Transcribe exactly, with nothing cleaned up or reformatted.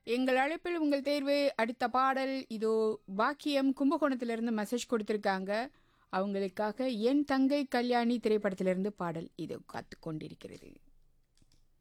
எங்கள் அழைப்பில் உங்கள் தேர்வு அடுத்த பாடல் இதோ. பாக்கியம் கும்பகோணத்திலிருந்து மெசேஜ் கொடுத்திருக்காங்க. அவங்களுக்காக என் தங்கை கல்யாணி திரைப்படத்திலிருந்து பாடல் இதோ காத்து கொண்டிருக்கிறது.